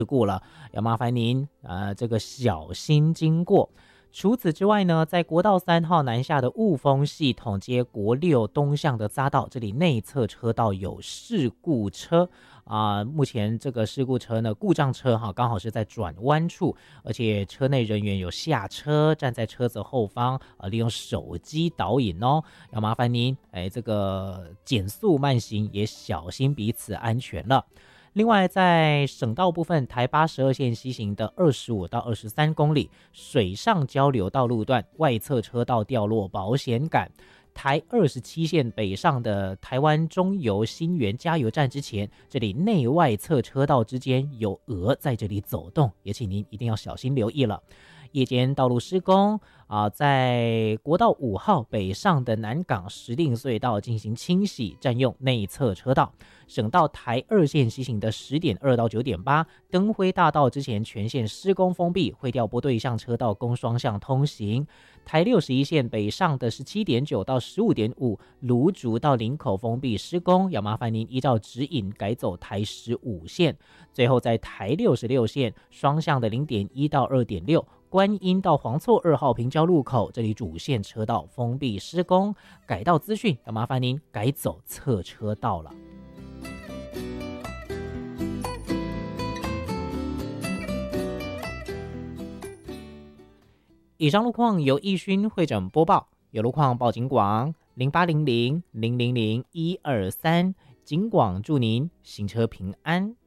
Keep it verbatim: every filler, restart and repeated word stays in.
故了，要麻烦您呃这个小心经过。除此之外呢，在国道三号南下的雾峰系统接国六东向的匝道，这里内侧车道有事故车啊、呃，目前这个事故车呢，故障车哈，刚好是在转弯处，而且车内人员有下车，站在车子后方啊、呃，利用手机导引哦，要麻烦您哎这个减速慢行，也小心彼此安全了。另外，在省道部分，台八十二线西行的二十五到二十三公里水上交流道路段外侧车道掉落保险杆，台二十七线北上的台湾中油新园加油站之前，这里内外侧车道之间有鹅在这里走动，也请您一定要小心留意了。夜间道路施工啊，在国道五号北上的南港石碇隧道进行清洗，占用内侧车道。省道台二线西行的十点二到九点八，灯辉大道之前全线施工封闭，会调拨对向车道供双向通行。台六十一线北上的十七点九到十五点五，芦竹到林口封闭施工，要麻烦您依照指引改走台十五线。最后在台六十六线双向的零点一到二点六。观音到黄厝二号平交路口，这里主线车道封闭施工，改道资讯要麻烦您改走侧车道了。以上路况由义勋会诊播报，有路况报警广零八零零零零零一二三，警广祝您行车平安。